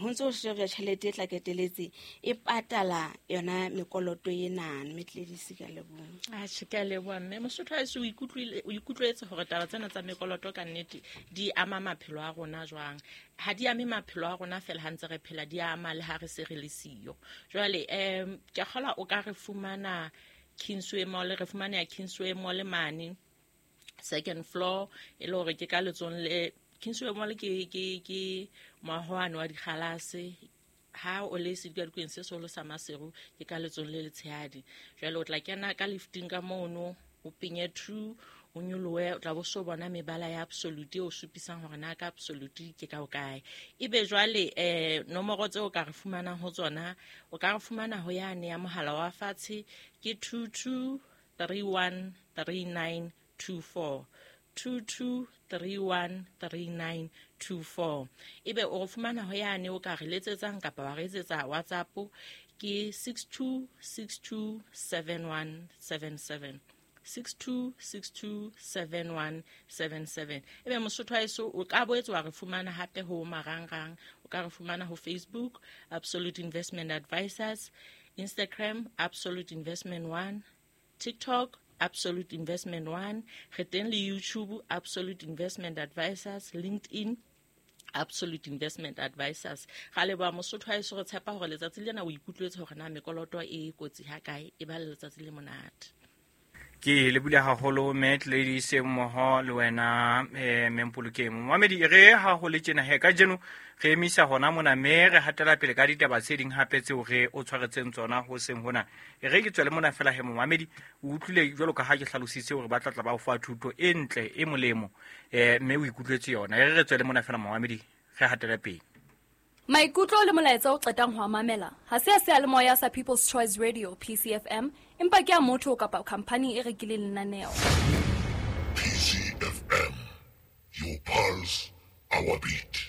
ho ntse o shebja tjhelete e tla keteletse e patala yona mekoloto ena Metledisi ka lebong. Ka leboa mme Mosotho a se o ikutlwetse gore taba tsena tsa mekoloto ka nnete di ama maphelo a rona jwang. Ha di ame maphelo a rona fela ha ntse re phela di ama le ha re se re le siyo. Jwale ke kgola o ka re fumana Kingsway Mall, re fumana ya Kingsway Mall mane second floor e le hore ke ka letsong le Kingsway Mall ke mahoane wa dikgalase ha o le sedikadikweng se solo sa Maseru ke ka letsong le letshehadi. Jwale o tla kena ka lifting ka mono o penye 2 o nyoloe o tla bo so bona mebala ya absolute o supisang hore na ka absolute ke ka o kae. Ebe jwale nomoro tse o ka re fumana ho tsona o ka re fumana ho yane ya mohala wa fatshe ke 22313924 22313924. Ebe o re fumana ho yane o ka re letsetsang kapa wa re etsetsa WhatsApp ke 62627177 62627177. Ebe Mosotho a eso o ka boetse wa re fumana hape ho marangrang o ka re fumana ho Facebook Absolute Investment Advisors, Instagram Absolute Investment 1, TikTok Absolute Investment 1, geteng le YouTube Absolute Investment Advisors, LinkedIn Absolute Investment Advisors. Gale ba Mosotho a eso re tshepa hore letsatsi lena o ikutlwetse hore na mekoloto e kotsi ha kae e ba letsatsi le monate. Ke le bula haholo Metledisi mmoho le wena Mempolokeng Mohamedi re ha ho le tjena he ka jeno re emisa hona mona me re hatela pele ka ditaba tse ding hape tseo re o tshwaretseng tsona ho seng hona re ke tswele mona fela he Mohamedi o utlwile jwalo ka ha ke hlalositse hore ba tla ba o fa thuto e ntle e molemo mme o ikutlwetse yona re tswele mona fela Mohamedi re hatela pele. Maikutlo le molaetsa o qetang ho mamela ha se a le moya sa People's Choice Radio PCFM empa ke a motho kapa company e rekile lenaneo. PCFM, your pulse, our beat.